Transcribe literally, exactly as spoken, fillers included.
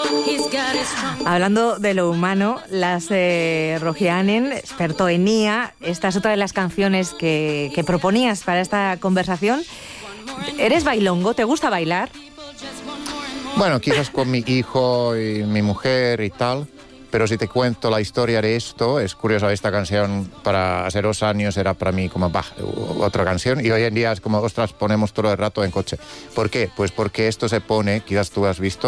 Hablando de lo humano, Lasse Rogianen, experto en I A, esta es otra de las canciones que, que proponías para esta conversación. ¿Eres bailongo? ¿Te gusta bailar? Bueno, quizás con mi hijo y mi mujer y tal, pero si te cuento la historia de esto, es curioso, esta canción para hace dos años era para mí como bah, otra canción, y hoy en día es como, ostras, ponemos todo el rato en coche. ¿Por qué? Pues porque esto se pone, quizás tú has visto,